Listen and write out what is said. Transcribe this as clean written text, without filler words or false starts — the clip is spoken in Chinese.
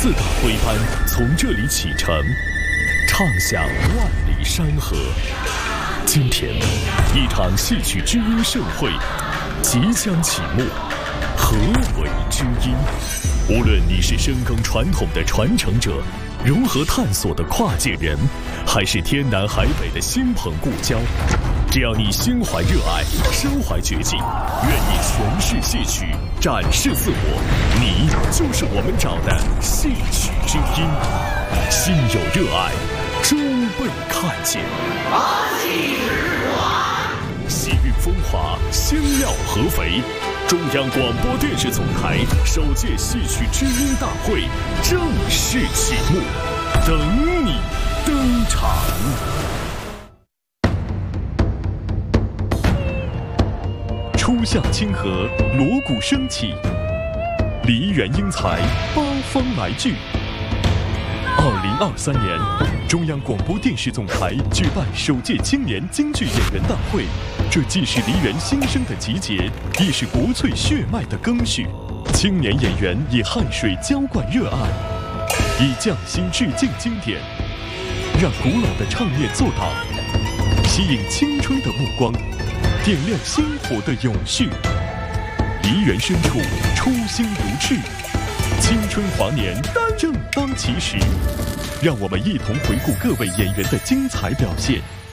四大徽班从这里启程，唱响万里山河。今天，一场戏曲知音盛会即将启幕。何为知音？无论你是深耕传统的传承者，如何探索的跨界人，还是天南海北的新朋故交，只要你心怀热爱，身怀绝技，愿意诠释戏曲，展示自我，你就是我们找的戏曲知音。心有热爱，终被看见。喜运风华，星耀合肥。中央广播电视总台首届戏曲知音大会正式启幕，等你登场。初夏清河，锣鼓升起，梨园英才八方来聚。2023年，中央广播电视总台举办首届青年京剧演员大会，这既是梨园新生的集结，亦是国粹血脉的更续。青年演员以汗水浇灌热爱，以匠心致敬经典，让古老的唱念做党，吸引青春的目光，点亮星火的永续。梨园深处，初心如赤，青春华年正当其时。让我们一同回顾各位演员的精彩表现，